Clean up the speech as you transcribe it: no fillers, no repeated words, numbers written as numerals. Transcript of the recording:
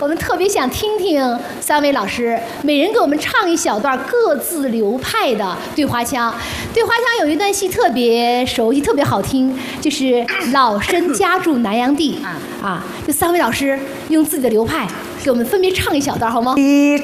我们特别想听听3位老师每人给我们唱一小段各自流派的对花腔。对花腔有一段戏特别熟悉，特别好听，就是老身家住南阳地啊。这3位老师用自己的流派给我们分别唱一小段，好吗？